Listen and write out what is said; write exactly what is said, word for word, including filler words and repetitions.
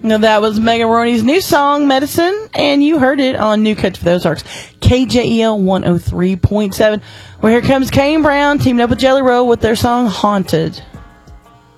Now, that was Megan Roney's new song, Medicine, and you heard it on New Cut for the Ozarks, K J E L one oh three point seven. Well, here comes Kane Brown teaming up with Jelly Roll with their song, Haunted.